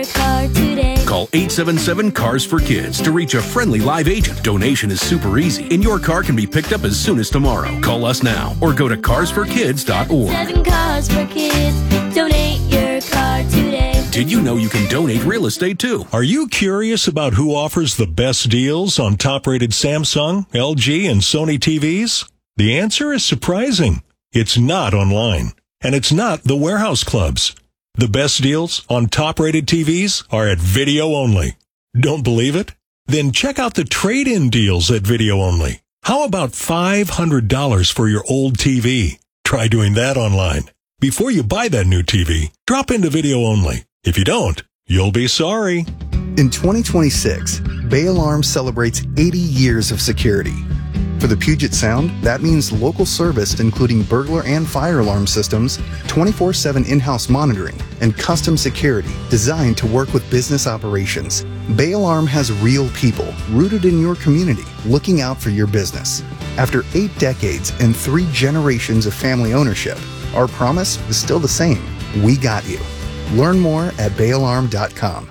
Call 877-CARS-FOR-KIDS to reach a friendly live agent. Donation is super easy, and your car can be picked up as soon as tomorrow. Call us now or go to carsforkids.org. 7 Cars for Kids. Donate your car today. Did you know you can donate real estate too? Are you curious about who offers the best deals on top-rated Samsung, LG, and Sony TVs? The answer is surprising. It's not online, and it's not the warehouse clubs. The best deals on top-rated TVs are at Video Only. Don't believe it? Then check out the trade-in deals at Video Only. How about $500 for your old TV? Try doing that online. Before you buy that new TV, drop into Video Only. If you don't, you'll be sorry. In 2026, Bay Alarm celebrates 80 years of security. For the Puget Sound, that means local service including burglar and fire alarm systems, 24/7 in-house monitoring, and custom security designed to work with business operations. Bay Alarm has real people rooted in your community looking out for your business. After 8 decades and 3 generations of family ownership, our promise is still the same. We got you. Learn more at bayalarm.com.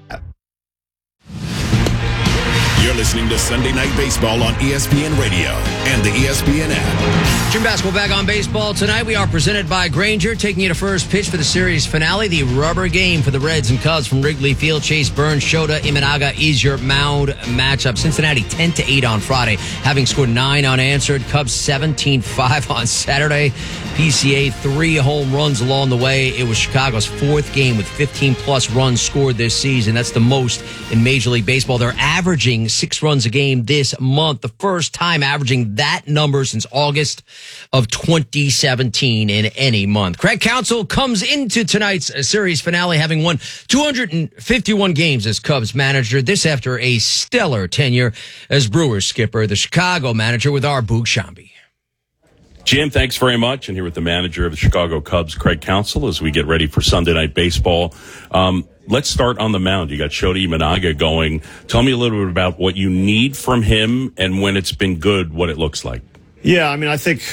You're listening to Sunday Night Baseball on ESPN Radio and the ESPN app. Jim Basketball back on baseball tonight. We are presented by Grainger, taking you to first pitch for the series finale, the rubber game for the Reds and Cubs from Wrigley Field. Chase Burns, Shota Imanaga is your mound matchup. Cincinnati 10-8 on Friday, having scored 9 unanswered. Cubs 17-5 on Saturday. PCA 3 home runs along the way. It was Chicago's 4th game with 15-plus runs scored this season. That's the most in Major League Baseball. They're averaging 6 runs a game this month, the first time averaging that number since August of 2017 in any month. Craig Counsell comes into tonight's series finale having won 251 games as Cubs manager. This after a stellar tenure as Brewers skipper, the Chicago manager with our Boog Shambi. Jim, thanks very much. And here with the manager of the Chicago Cubs, Craig Counsell, as we get ready for Sunday Night Baseball. Let's start on the mound. You got Shota Imanaga going. Tell me a little bit about what you need from him and when it's been good, what it looks like. Yeah, I mean, I think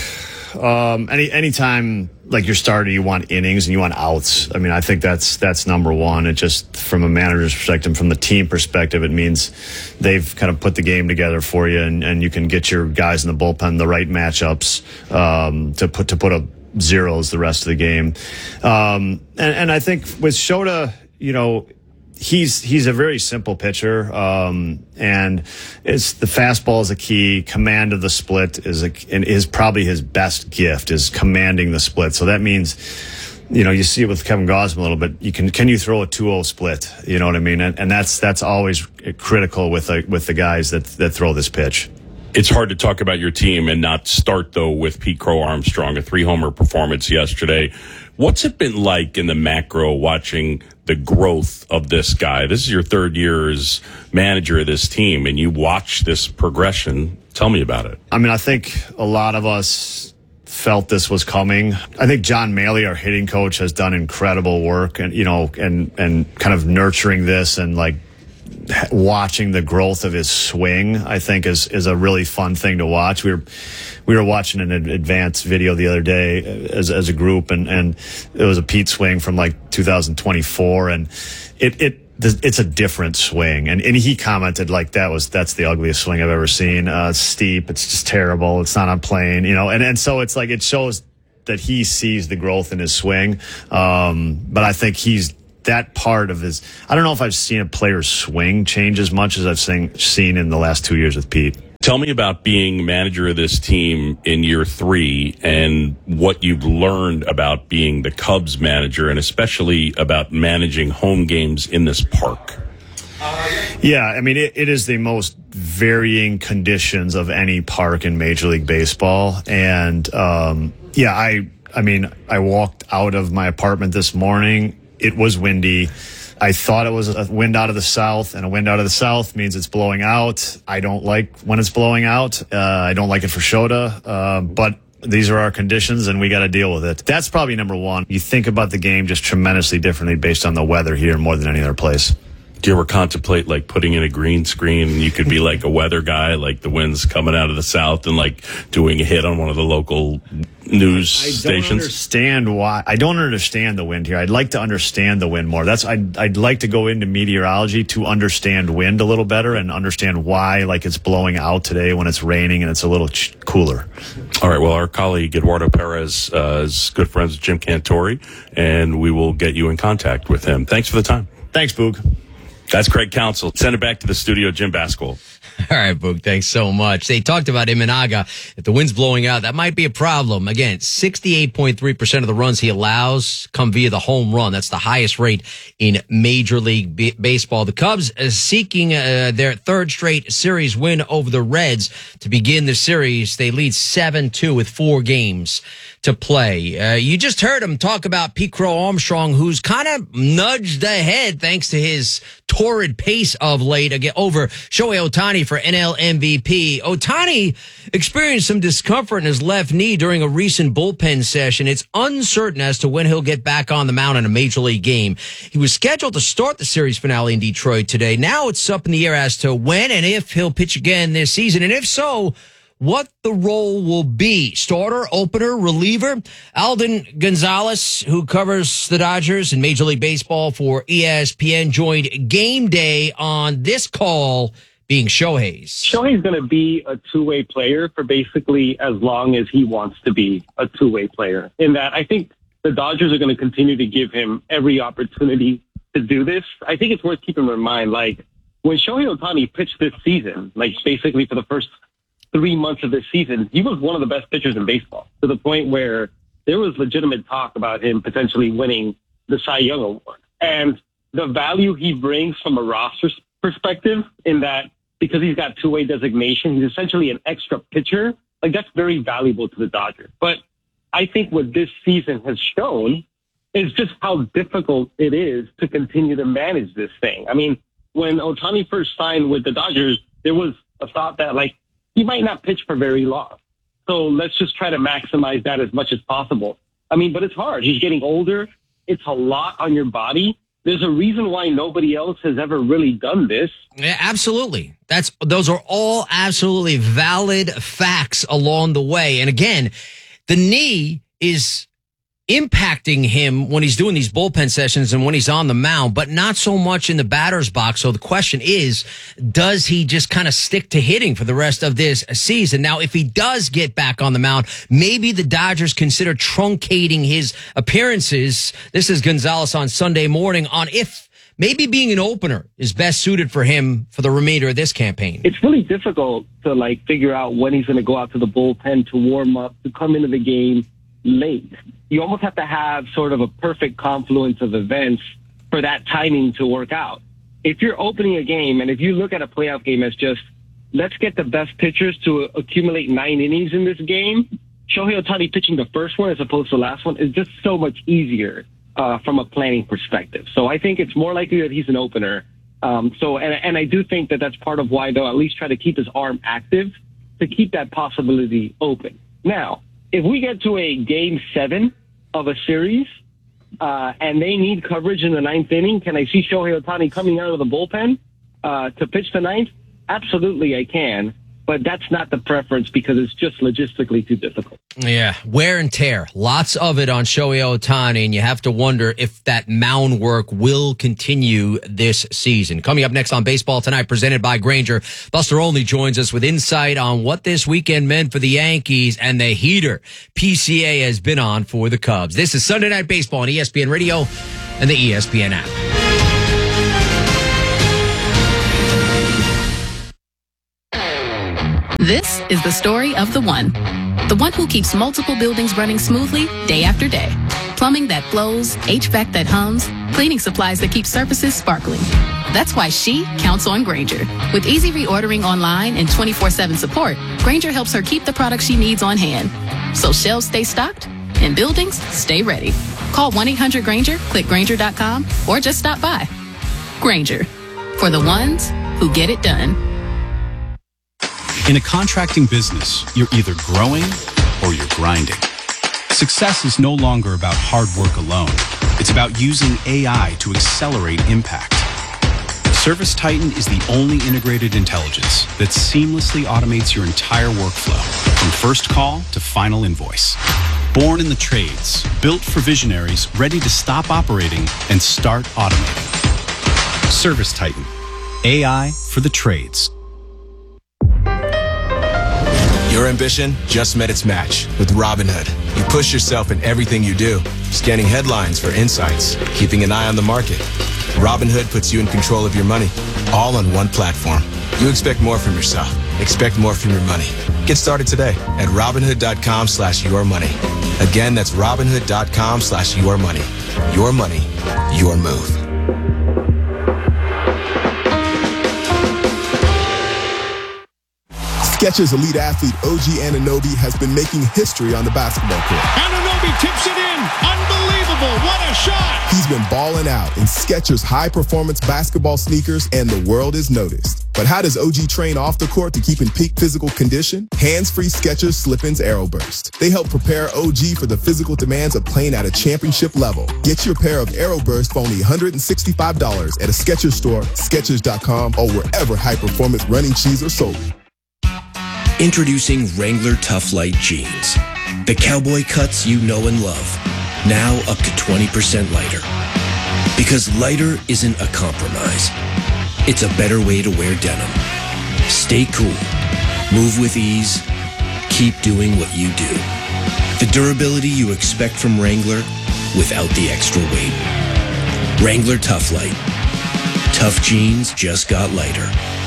anytime like you're starting, you want innings and you want outs. I mean, I think that's number one. It just, from a manager's perspective, from the team perspective, it means they've kind of put the game together for you, and you can get your guys in the bullpen the right matchups to put up zeros the rest of the game. And I think with Shota, you know, he's a very simple pitcher, and it's the fastball is a key. Command of the split is probably his best gift, is commanding the split. So that means, you know, you see it with Kevin Gausman a little bit. Can you throw a 2-0 split? You know what I mean? And that's always critical with the guys that throw this pitch. It's hard to talk about your team and not start, though, with Pete Crow Armstrong, a 3-homer performance yesterday. What's it been like in the macro watching the growth of this guy? This is your 3rd year as manager of this team, and you watch this progression. Tell me about it. I mean, I think a lot of us felt this was coming. I think John Maley, our hitting coach, has done incredible work, and and kind of nurturing this and like watching the growth of his swing, I think is a really fun thing to watch. We were watching an advanced video the other day as a group, and it was a Pete swing from like 2024, and it's a different swing. And he commented like that's the ugliest swing I've ever seen. It's steep, it's just terrible. It's not on plane, you know. And so it's like it shows that he sees the growth in his swing. But I think that part of his, I don't know if I've seen a player's swing change as much as I've seen in the last 2 years with Pete. Tell me about being manager of this team in year 3 and what you've learned about being the Cubs manager, and especially about managing home games in this park. Yeah, I mean, it is the most varying conditions of any park in Major League Baseball. And, I walked out of my apartment this morning. It was windy. I thought it was a wind out of the south, and a wind out of the south means it's blowing out. I don't like when it's blowing out. I don't like it for Shota, but these are our conditions, and we got to deal with it. That's probably number one. You think about the game just tremendously differently based on the weather here more than any other place. Do you ever contemplate like putting in a green screen and you could be like a weather guy, like the wind's coming out of the south and like doing a hit on one of the local news stations? I don't understand the wind here. I'd like to understand the wind more. I'd like to go into meteorology to understand wind a little better and understand why like it's blowing out today when it's raining and it's a little cooler. All right. Well, our colleague Eduardo Perez is good friends with Jim Cantori, and we will get you in contact with him. Thanks for the time. Thanks, Boog. That's Craig Counsell. Send it back to the studio, Jim Bascole. All right, Boog, thanks so much. They talked about Imanaga. If the wind's blowing out, that might be a problem. Again, 68.3% of the runs he allows come via the home run. That's the highest rate in Major League Baseball. The Cubs are seeking their third straight series win over the Reds to begin the series. They lead 7-2 with 4 games to play. You just heard him talk about Pete Crow Armstrong, who's kind of nudged ahead thanks to his torrid pace of late over Shohei Ohtani for NL MVP. Ohtani experienced some discomfort in his left knee during a recent bullpen session. It's uncertain as to when he'll get back on the mound in a major league game. He was scheduled to start the series finale in Detroit today. Now it's up in the air as to when and if he'll pitch again this season. And if so, what the role will be. Starter, opener, reliever. Alden Gonzalez, who covers the Dodgers in Major League Baseball for ESPN, joined Game Day on this call being Shohei's. Shohei's going to be a two-way player for basically as long as he wants to be a two-way player. In that, I think the Dodgers are going to continue to give him every opportunity to do this. I think it's worth keeping in mind, like, when Shohei Ohtani pitched this season, like basically for the first 3 months of this season, he was one of the best pitchers in baseball, to the point where there was legitimate talk about him potentially winning the Cy Young Award. And the value he brings from a roster perspective, in that because he's got two-way designation, he's essentially an extra pitcher. Like, that's very valuable to the Dodgers. But I think what this season has shown is just how difficult it is to continue to manage this thing. I mean, when Ohtani first signed with the Dodgers, there was a thought that, like, he might not pitch for very long. So let's just try to maximize that as much as possible. I mean, but it's hard. He's getting older. It's a lot on your body. There's a reason why nobody else has ever really done this. Yeah, absolutely. Those are all absolutely valid facts along the way. And again, the knee is impacting him when he's doing these bullpen sessions and when he's on the mound, but not so much in the batter's box. So the question is, does he just kind of stick to hitting for the rest of this season? Now, if he does get back on the mound, maybe the Dodgers consider truncating his appearances. This is Gonzalez on Sunday morning on if maybe being an opener is best suited for him for the remainder of this campaign. It's really difficult to like figure out when he's going to go out to the bullpen to warm up, to come into the game late. You almost have to have sort of a perfect confluence of events for that timing to work out. If you're opening a game, and if you look at a playoff game as just, let's get the best pitchers to accumulate 9 innings in this game, Shohei Ohtani pitching the first one as opposed to the last one is just so much easier from a planning perspective. So I think it's more likely that he's an opener. And I do think that that's part of why they'll at least try to keep his arm active to keep that possibility open. Now, if we get to a game 7 of a series and they need coverage in the 9th inning, can I see Shohei Ohtani coming out of the bullpen to pitch the 9th? Absolutely, I can. But that's not the preference because it's just logistically too difficult. Yeah, wear and tear. Lots of it on Shohei Ohtani, and you have to wonder if that mound work will continue this season. Coming up next on Baseball Tonight, presented by Grainger, Buster Olney joins us with insight on what this weekend meant for the Yankees and the heater PCA has been on for the Cubs. This is Sunday Night Baseball on ESPN Radio and the ESPN app. This is the story of the one who keeps multiple buildings running smoothly day after day. Plumbing that flows, HVAC that hums, cleaning supplies that keep surfaces sparkling. That's why she counts on Grainger. With easy reordering online and 24/7 support, Grainger helps her keep the products she needs on hand. So shelves stay stocked and buildings stay ready. Call 1-800-GRAINGER, click Grainger.com, or just stop by. Grainger, for the ones who get it done. In a contracting business, you're either growing or you're grinding. Success is no longer about hard work alone. It's about using AI to accelerate impact. Service Titan is the only integrated intelligence that seamlessly automates your entire workflow, from first call to final invoice. Born in the trades, built for visionaries ready to stop operating and start automating. Service Titan. AI for the trades. Your ambition just met its match with Robinhood. You push yourself in everything you do, scanning headlines for insights, keeping an eye on the market. Robinhood puts you in control of your money, all on one platform. You expect more from yourself. Expect more from your money. Get started today at Robinhood.com/yourmoney. Again, that's Robinhood.com/yourmoney. Your money, your move. Skechers elite athlete OG Anunoby has been making history on the basketball court. Anunoby tips it in. Unbelievable. What a shot. He's been balling out in Skechers high-performance basketball sneakers, and the world is noticed. But how does OG train off the court to keep in peak physical condition? Hands-free Skechers Slip-ins Aeroburst. They help prepare OG for the physical demands of playing at a championship level. Get your pair of Aeroburst for only $165 at a Skechers store, Skechers.com, or wherever high-performance running shoes are sold. Introducing Wrangler Tough Light Jeans. The cowboy cuts you know and love. Now up to 20% lighter. Because lighter isn't a compromise. It's a better way to wear denim. Stay cool. Move with ease. Keep doing what you do. The durability you expect from Wrangler without the extra weight. Wrangler Tough Light. Tough jeans just got lighter.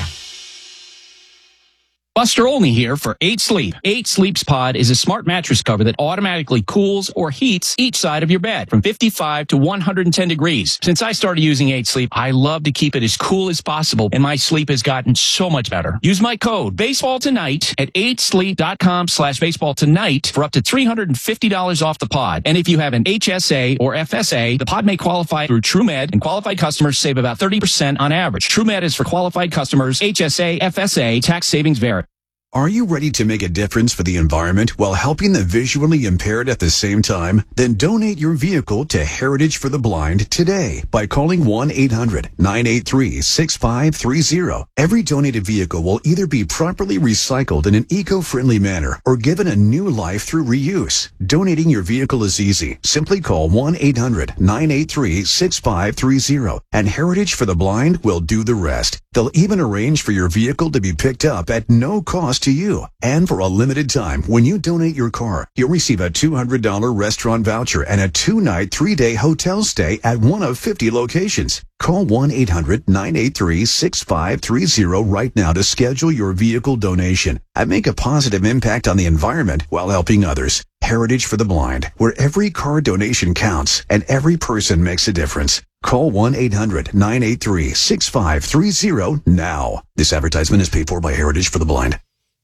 Buster Olney here for 8 Sleep. 8 Sleep's Pod is a smart mattress cover that automatically cools or heats each side of your bed from 55 to 110 degrees. Since I started using 8 Sleep, I love to keep it as cool as possible, and my sleep has gotten so much better. Use my code BASEBALLTONIGHT at 8sleep.com/baseballtonight for up to $350 off the pod. And if you have an HSA or FSA, the pod may qualify through TrueMed, and qualified customers save about 30% on average. TrueMed is for qualified customers. HSA, FSA, tax savings vary. Are you ready to make a difference for the environment while helping the visually impaired at the same time? Then donate your vehicle to Heritage for the Blind today by calling 1-800-983-6530. Every donated vehicle will either be properly recycled in an eco-friendly manner or given a new life through reuse. Donating your vehicle is easy. Simply call 1-800-983-6530 and Heritage for the Blind will do the rest. They'll even arrange for your vehicle to be picked up at no cost to you. And for a limited time, when you donate your car, you'll receive a $200 restaurant voucher and a 2-night, 3-day hotel stay at one of 50 locations. Call 1-800-983-6530 right now to schedule your vehicle donation and make a positive impact on the environment while helping others. Heritage for the Blind, where every car donation counts and every person makes a difference. Call 1-800-983-6530 now. This advertisement is paid for by Heritage for the Blind.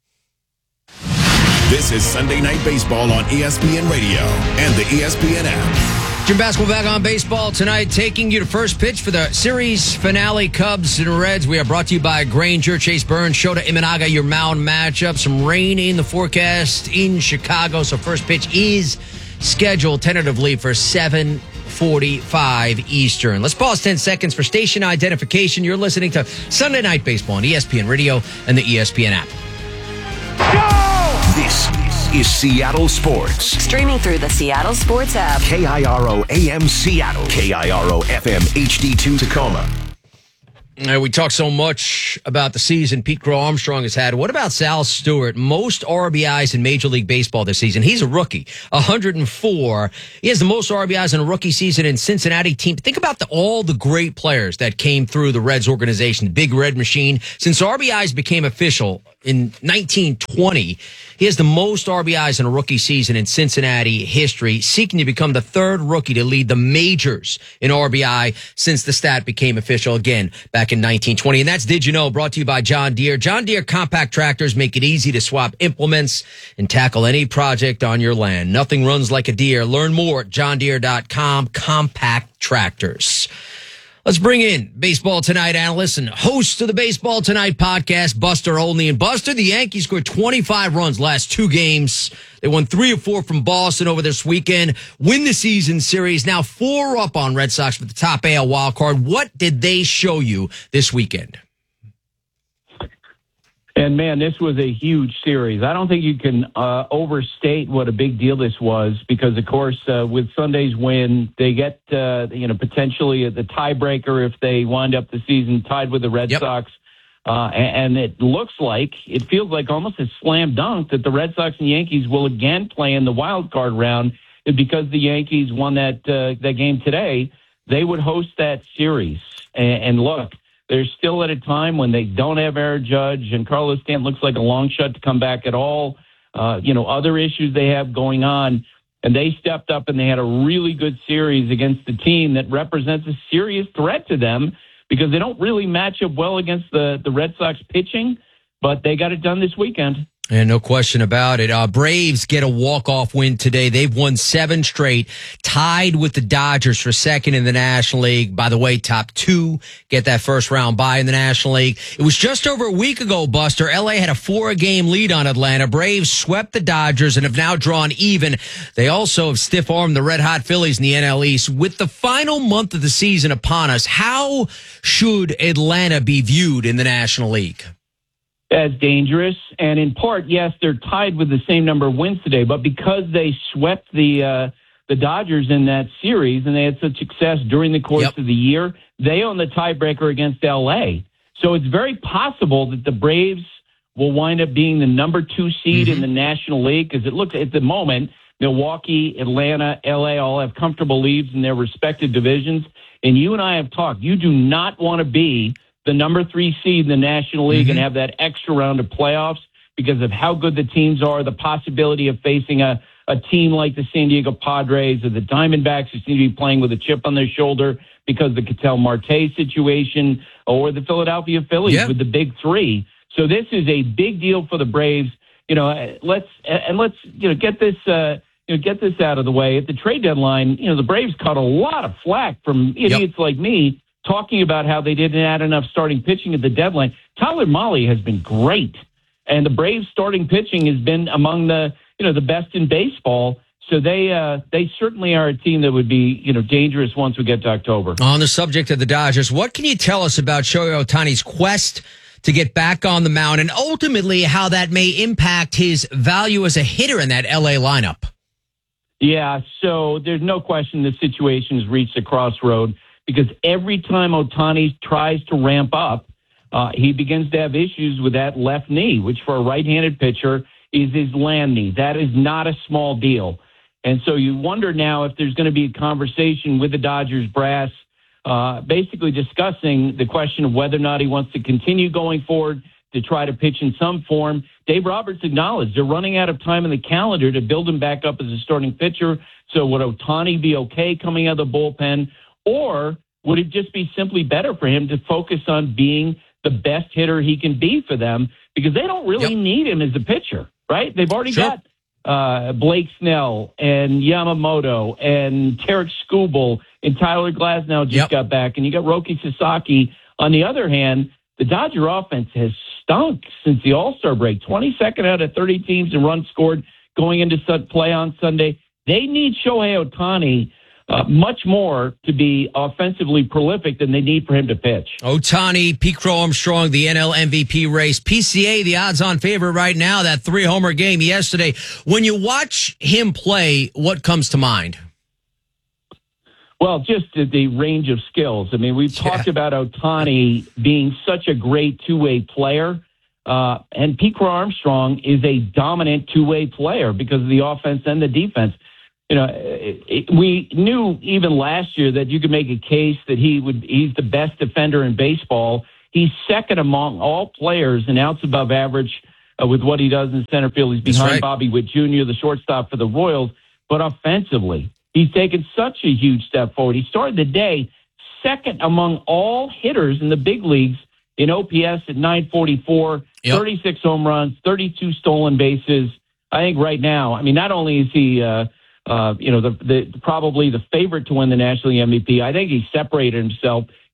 This is Sunday Night Baseball on ESPN Radio and the ESPN app. Jim Basketball back on baseball tonight, taking you to first pitch for the series finale, Cubs and Reds. We are brought to you by Granger, Chase Burns, Shota Imanaga, your mound matchup. Some rain in the forecast in Chicago, so first pitch is scheduled tentatively for 7:45 Eastern. Let's pause 10 seconds for station identification. You're listening to Sunday Night Baseball on ESPN Radio and the ESPN app. This is Seattle Sports. Streaming through the Seattle Sports app. KIRO AM Seattle. KIRO FM HD2 Tacoma. We talk so much about the season Pete Crow Armstrong has had. What about Sal Stewart? Most RBIs in Major League Baseball this season. He's a rookie, 104. He has the most RBIs in a rookie season in Cincinnati team. Think about all the great players that came through the Reds organization, the Big Red Machine. Since RBIs became official in 1920, he has the most RBIs in a rookie season in Cincinnati history, seeking to become the third rookie to lead the majors in RBI since the stat became official again back in 1920. And that's Did You Know, brought to you by John Deere. John Deere compact tractors make it easy to swap implements and tackle any project on your land. Nothing runs like a Deere. Learn more at johndeere.com. Compact tractors. Let's bring in Baseball Tonight analyst and host of the Baseball Tonight podcast, Buster Olney. And Buster, the Yankees scored 25 runs last 2 games. They won 3 of 4 from Boston over this weekend. Win the season series. Now 4 up on Red Sox with the top AL wild card. What did they show you this weekend? And, man, this was a huge series. I don't think you can overstate what a big deal this was because, of course, with Sunday's win, they get, potentially the tiebreaker if they wind up the season tied with the Red Sox. And it feels like almost a slam dunk that the Red Sox and Yankees will again play in the wild card round. And because the Yankees won that game today, they would host that series. And look, they're still at a time when they don't have Aaron Judge, and Carlos Stanton looks like a long shot to come back at all. Other issues they have going on, and they stepped up and they had a really good series against the team that represents a serious threat to them because they don't really match up well against the Red Sox pitching, but they got it done this weekend. And no question about it. Braves get a walk-off win today. They've won 7 straight, tied with the Dodgers for second in the National League. By the way, top 2 get that first round bye in the National League. It was just over a week ago, Buster. LA had a 4-game lead on Atlanta. Braves swept the Dodgers and have now drawn even. They also have stiff-armed the red-hot Phillies in the NL East. With the final month of the season upon us, how should Atlanta be viewed in the National League? As dangerous, and in part, yes, they're tied with the same number of wins today, but because they swept the Dodgers in that series and they had such success during the course of the year, they own the tiebreaker against LA. So it's very possible that the Braves will wind up being the number 2 seed in the National League because it looks at the moment, Milwaukee, Atlanta, LA all have comfortable leads in their respective divisions. And you and I have talked, you do not want to be the number 3 seed in the National League and have that extra round of playoffs because of how good the teams are, the possibility of facing a team like the San Diego Padres or the Diamondbacks who seem to be playing with a chip on their shoulder because of the Ketel Marte situation or the Philadelphia Phillies with the big 3. So this is a big deal for the Braves. Let's get this out of the way. At the trade deadline, the Braves caught a lot of flack from idiots like me talking about how they didn't add enough starting pitching at the deadline. Tyler Mahle has been great, and the Braves starting pitching has been among the best in baseball. So they certainly are a team that would be dangerous once we get to October. On the subject of the Dodgers, what can you tell us about Shohei Ohtani's quest to get back on the mound and ultimately how that may impact his value as a hitter in that LA lineup? Yeah, so there's no question the situation has reached a crossroad. Because every time Ohtani tries to ramp up, he begins to have issues with that left knee, which for a right-handed pitcher is his land knee. That is not a small deal. And so you wonder now if there's going to be a conversation with the Dodgers brass, basically discussing the question of whether or not he wants to continue going forward to try to pitch in some form. Dave Roberts acknowledged they're running out of time in the calendar to build him back up as a starting pitcher. So would Ohtani be okay coming out of the bullpen? Or would it just be simply better for him to focus on being the best hitter he can be for them? Because they don't really need him as a pitcher, right? They've already got Blake Snell and Yamamoto and Tarek Skubal and Tyler Glasnow just got back. And you got Roki Sasaki. On the other hand, the Dodger offense has stunk since the All-Star break. 22nd out of 30 teams in runs scored going into play on Sunday. They need Shohei Ohtani much more to be offensively prolific than they need for him to pitch. Ohtani, Pete Crow Armstrong, the NL MVP race. PCA, the odds-on favorite right now, that 3-homer game yesterday. When you watch him play, what comes to mind? Well, just the range of skills. I mean, we've talked about Ohtani being such a great two-way player, and Pete Crow Armstrong is a dominant two-way player because of the offense and the defense. We knew even last year that you could make a case that he's the best defender in baseball. He's second among all players in outs above average with what he does in center field. He's behind Bobby Witt Jr., the shortstop for the Royals. But offensively, he's taken such a huge step forward. He started the day second among all hitters in the big leagues in OPS at 944, 36 home runs, 32 stolen bases. I think right now, not only is he probably the favorite to win the National League MVP. I think he separated himself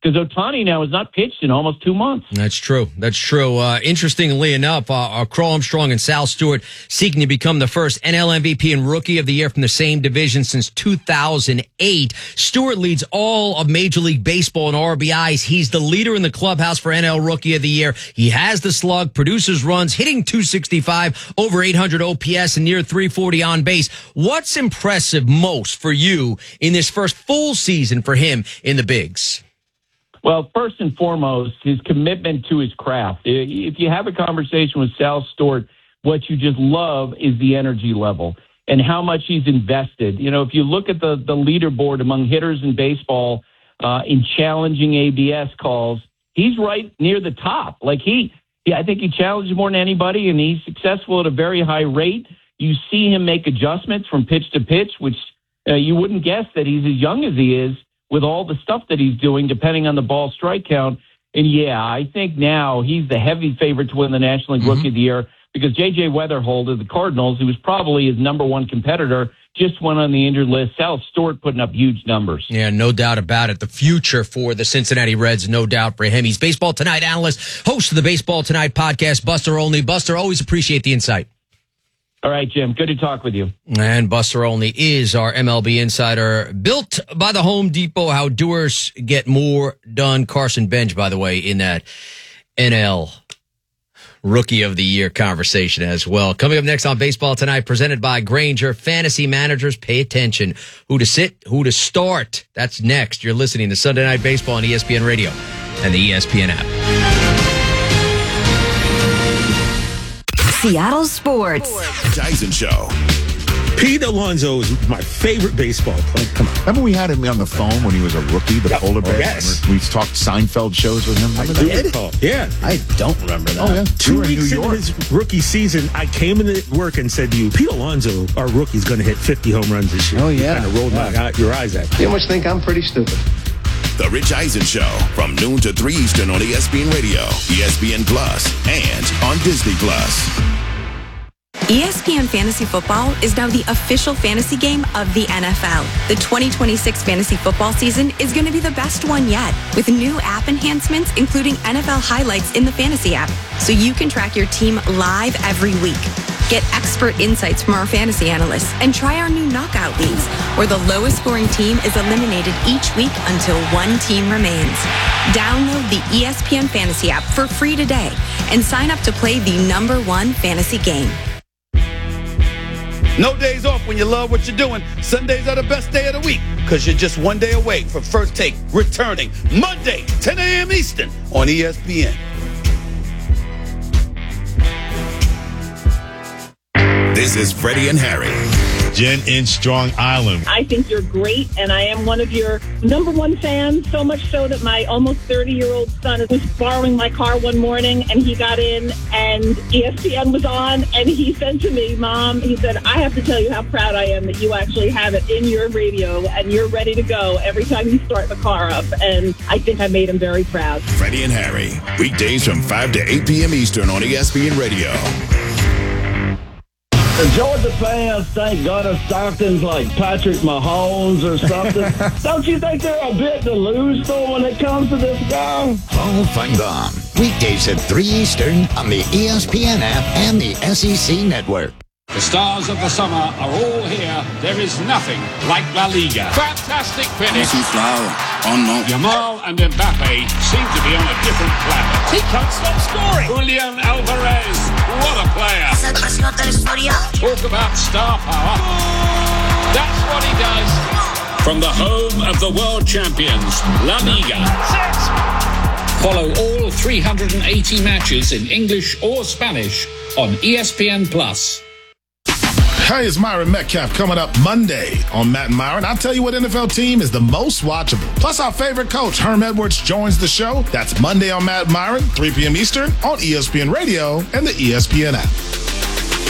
because Ohtani now has not pitched in almost 2 months. That's true. Interestingly enough, Crow Armstrong and Sal Stewart seeking to become the first NL MVP and Rookie of the Year from the same division since 2008. Stewart leads all of Major League Baseball in RBIs. He's the leader in the clubhouse for NL Rookie of the Year. He has the slug, produces runs, hitting .265, over 800 OPS, and near .340 on base. What's impressive most for you in this first full season for him in the bigs? Well, first and foremost, his commitment to his craft. If you have a conversation with Sal Stewart, what you just love is the energy level and how much he's invested. You know, if you look at the leaderboard among hitters in baseball in challenging ABS calls, he's right near the top. I think he challenges more than anybody, and he's successful at a very high rate. You see him make adjustments from pitch to pitch, which you wouldn't guess that he's as young as he is, with all the stuff that he's doing, depending on the ball strike count. And yeah, I think now he's the heavy favorite to win the National League Rookie of the Year, because J.J. Weatherholt of the Cardinals, who was probably his number one competitor, just went on the injured list. Sal Stewart putting up huge numbers. Yeah, no doubt about it. The future for the Cincinnati Reds, no doubt for him. He's Baseball Tonight analyst, host of the Baseball Tonight podcast, Buster Olney. Buster, always appreciate the insight. All right, Jim. Good to talk with you. And Buster Olney is our MLB insider. Built by the Home Depot, how doers get more done. Carson Bench, by the way, in that NL Rookie of the Year conversation as well. Coming up next on Baseball Tonight, presented by Grainger. Fantasy managers, pay attention. Who to sit, who to start. That's next. You're listening to Sunday Night Baseball on ESPN Radio and the ESPN app. Seattle Sports. Dyson Show. Pete Alonso is my favorite baseball player. Come on. Remember we had him on the phone when he was a rookie, the polar bear? Yes. We talked Seinfeld shows with him. Yeah. I don't remember that. Oh, yeah. 2 weeks in into his rookie season, I came into work and said to you, Pete Alonso, our rookie, is going to hit 50 home runs this year. Oh, yeah. You kind of rolled your eyes at me. You must think I'm pretty stupid. The Rich Eisen Show from noon to 3 Eastern on ESPN Radio, ESPN Plus, and on Disney Plus. ESPN Fantasy Football is now the official fantasy game of the NFL. The 2026 fantasy football season is going to be the best one yet, with new app enhancements, including NFL highlights in the fantasy app, so you can track your team live every week. Get expert insights from our fantasy analysts and try our new knockout leagues, where the lowest scoring team is eliminated each week until one team remains. Download the ESPN Fantasy app for free today and sign up to play the #1 fantasy game. No days off when you love what you're doing. Sundays are the best day of the week because you're just one day away from First Take returning Monday, 10 a.m. Eastern on ESPN. This is Freddie and Harry. Jen in Strong Island. I think you're great, and I am one of your #1 fans, so much so that my almost 30-year-old son was borrowing my car one morning, and he got in, and ESPN was on, and he said to me, Mom, he said, I have to tell you how proud I am that you actually have it in your radio, and you're ready to go every time you start the car up, and I think I made him very proud. Freddie and Harry, weekdays from 5 to 8 p.m. Eastern on ESPN Radio. The Georgia fans think Gunnar Stockton's like Patrick Mahomes or something. Don't you think they're a bit delusional when it comes to this guy? Paul Feinbaum, weekdays at 3 Eastern on the ESPN app and the SEC network. The stars of the summer are all here. There is nothing like La Liga. Fantastic finish. Yamal and Mbappe seem to be on a different planet. He can't stop scoring. Julian Alvarez, what a player. Talk about star power. That's what he does. From the home of the world champions, La Liga. Follow all 380 matches in English or Spanish on ESPN Plus. Hey, it's Myron Metcalf coming up Monday on Matt and Myron. I'll tell you what NFL team is the most watchable. Plus, our favorite coach, Herm Edwards, joins the show. That's Monday on Matt and Myron, 3 p.m. Eastern on ESPN Radio and the ESPN app.